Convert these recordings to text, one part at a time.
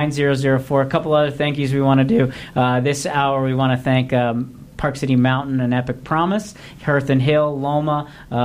9004. A couple other thank yous we want to do. This hour we want to thank Park City Mountain and Epic Promise, Hearth and Hill, Loma,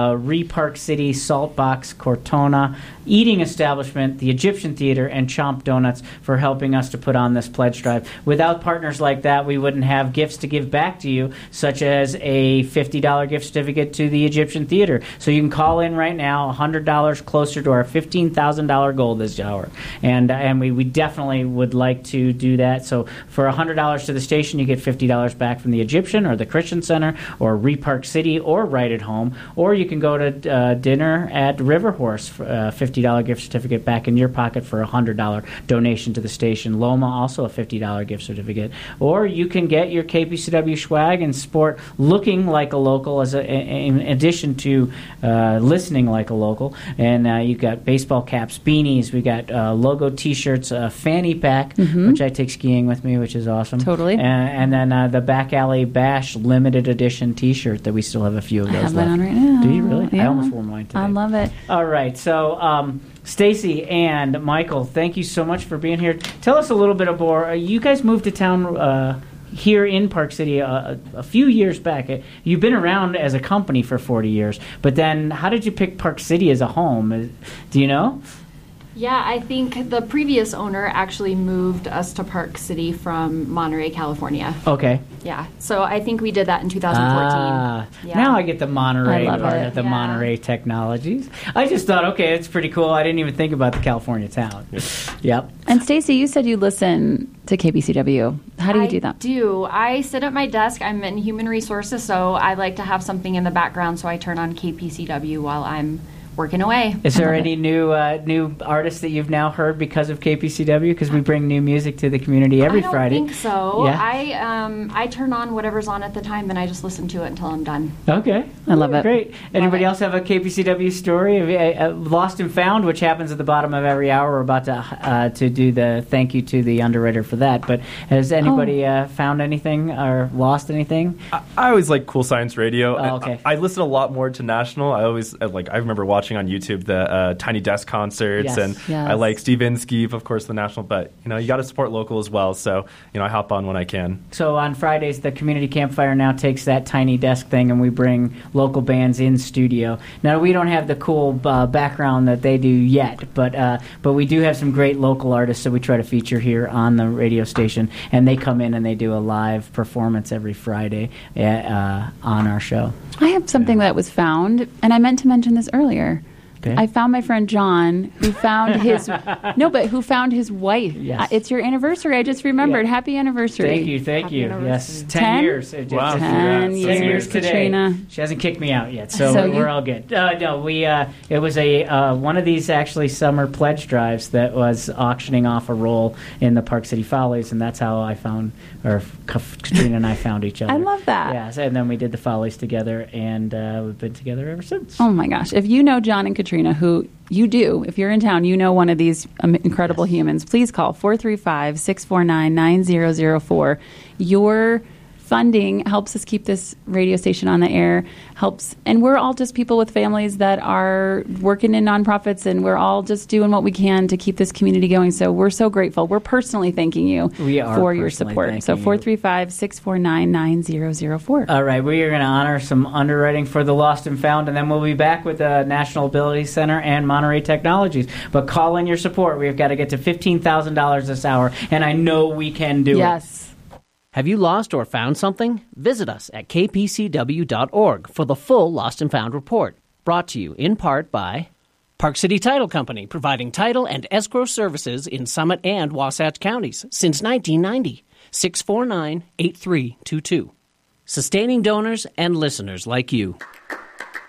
Park City, Saltbox, Cortona, Eating Establishment, the Egyptian Theater, and Chomp Donuts for helping us to put on this pledge drive. Without partners like that, we wouldn't have gifts to give back to you, such as a $50 gift certificate to the Egyptian Theater. So you can call in right now, $100 closer to our $15,000 goal this hour. And we definitely would like to do that. So for $100 to the station, you get $50 back from the Egyptian or the Christian Center or Park City or Right at Home. Or you can go to dinner at River Horse for $50 gift certificate back in your pocket for a $100 donation to the station. Loma, also a $50 gift certificate. Or you can get your KPCW swag and sport looking like a local in addition to listening like a local. And you've got baseball caps, beanies, we got logo T-shirts, a fanny pack, which I take skiing with me, which is awesome. Totally. And then the Back Alley Bash limited edition T-shirt that we still have a few of those left. I have mine on right now. Do you really? Yeah. I almost wore mine today. I love it. All right, so Stacy and Michael, thank you so much for being here. Tell us a little bit more. You guys moved to town here in Park City a few years back. You've been around as a company for 40 years, but then how did you pick Park City as a home? Do you know? Yeah, I think the previous owner actually moved us to Park City from Monterey, California. Okay. Yeah, so I think we did that in 2014. Now I get the Monterey I love part it. of the Monterey Technologies. I just thought, okay, it's pretty cool. I didn't even think about the California town. Yep. And Stacy, you said you listen to KPCW. How do you do that? I do. I sit at my desk. I'm in human resources, so I like to have something in the background, so I turn on KPCW while I'm working away. Is there any new artists that you've now heard because of KPCW? Because we bring new music to the community every Friday. I don't think so. Yeah? I turn on whatever's on at the time, and I just listen to it until I'm done. Okay. I love it. Great. Anybody else have a KPCW story? Lost and Found, which happens at the bottom of every hour. We're about to do the thank you to the underwriter for that. But has anybody found anything or lost anything? I always like Cool Science Radio. Oh, okay. I listen a lot more to national. I remember watching on YouTube the Tiny Desk concerts, and I like Steve Inskeep, of course, the national. But you got to support local as well. So I hop on when I can. So on Fridays, the Community Campfire now takes that Tiny Desk thing, and we bring local bands in studio. Now we don't have the cool background that they do yet, but we do have some great local artists that we try to feature here on the radio station, and they come in and they do a live performance every Friday on our show. I have something that was found, and I meant to mention this earlier. Okay. I found my friend John, who found his who found his wife. Yes. It's your anniversary. I just remembered. Yeah. Happy anniversary. Thank you. Yes, 10 years. Wow. 10 years today. Katrina. She hasn't kicked me out yet, so we're all good. No, we it was a one of these actually summer pledge drives that was auctioning off a role in the Park City Follies, and that's how I found, or Katrina and I found each other. I love that. Yes, and then we did the Follies together, and we've been together ever since. Oh my gosh! If you know John and Katrina, who you do, if you're in town, you know one of these incredible humans, please call 435-649-9004. Your funding helps us keep this radio station on the air, and we're all just people with families that are working in nonprofits, and we're all just doing what we can to keep this community going. So we're so grateful. We're personally thanking you for your support. So 435-649-9004. All right, we are going to honor some underwriting for the Lost and Found, and then we'll be back with the National Ability Center and Monterey Technologies. But call in your support. We've got to get to $15,000 this hour, and I know we can do it. Yes. Have you lost or found something? Visit us at kpcw.org for the full Lost and Found report. Brought to you in part by Park City Title Company, providing title and escrow services in Summit and Wasatch counties since 1990. 649-8322. Sustaining donors and listeners like you.